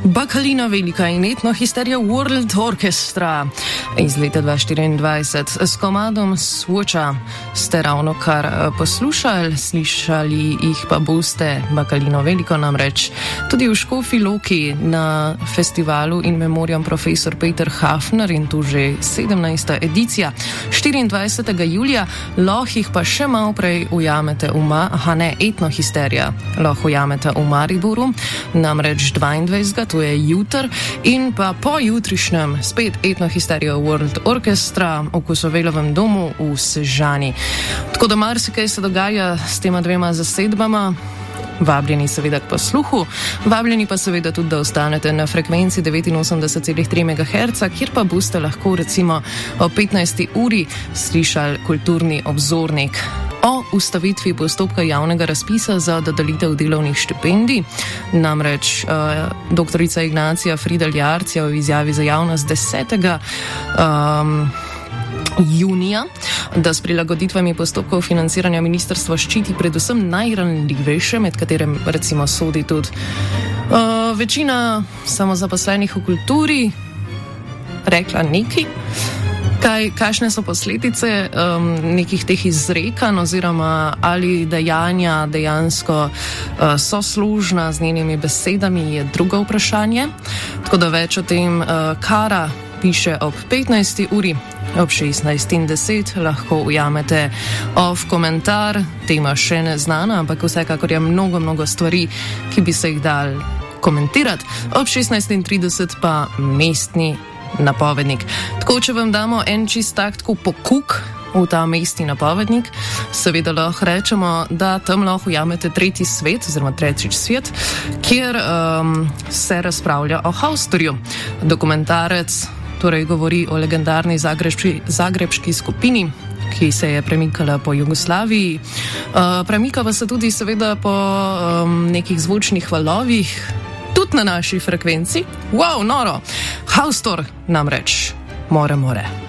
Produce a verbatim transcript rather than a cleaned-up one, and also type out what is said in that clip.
Bacalina Velika in etnohisterija World Orchestra iz leta dva tisoč štiriindvajset. S komadom Swatcha ste ravno kar poslušali, slišali jih pa boste Bacalino Veliko, namreč tudi v Škofji Loki na festivalu in memoriam Profesor Peter Hafner, in tu že sedemnajsta edicija, štiriindvajsetega julija, lahko jih pa še malo prej ujamete v Ma, aha ne, etnohisterija lahko ujamete v Mariboru, namreč dvaindvajsetega, to je jutr, in pa po jutrišnjem spet etnohisterija World Orchestra v Kosovelovem domu v Sežani. Tako da marsikaj se dogaja s tema dvema zasedbama. Vabljeni seveda k posluhu, vabljeni pa seveda tudi, da ostanete na frekvenci devetinosemdeset celih tri megaherca, kjer pa boste lahko recimo o petnajsti uri slišali kulturni obzornik o ustavitvi postopka javnega razpisa za dodelitev delovnih štipendij. Namreč uh, doktorica Ignacija Fridel Jarc je v izjavi za javnost desetega Um, junija, da s prilagoditvami postopkov financiranja ministrstva ščiti predvsem najranljivejše, med katerem recimo sodi tudi uh, večina samozaposlenih v kulturi, rekla neki. Kaj, kakšne so posledice um, nekih teh izrekanj oziroma ali dejanja dejansko uh, so služna z njenimi besedami, je drugo vprašanje. Tako da več o tem uh, Kara piše ob petnajsti uri, ob šestnajst in deset lahko ujamete off komentar, tema še ne znana, ampak vsekakor je mnogo, mnogo stvari, ki bi se jih dal komentirati. Ob šestnajst in trideset pa mestni napovednik. Tako, če vam damo en čist tak tako pokuk v ta mestni napovednik, seveda lahko rečemo, da tam lahko ujamete tretji svet, oziroma tretjič svet, kjer um, se razpravlja o Haustorju. Dokumentarec torej govori o legendarni zagrebški, zagrebški skupini, ki se je premikala po Jugoslaviji. Uh, premika pa se tudi seveda po um, nekih zvočnih valovih, tudi na naši frekvenci. Wow, noro! Haustor namreč more, more.